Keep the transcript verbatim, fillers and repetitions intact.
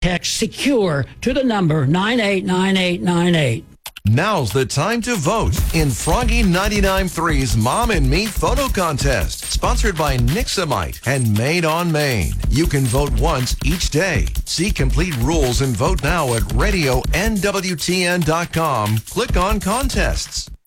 text SECURE to the number nine eight nine eight nine eight. Now's the time to vote in Froggy ninety-nine point three's Mom and Me Photo Contest, sponsored by Nixamite and Made on Maine. You can vote once each day. See complete rules and vote now at radio N W T N dot com. Click on contests.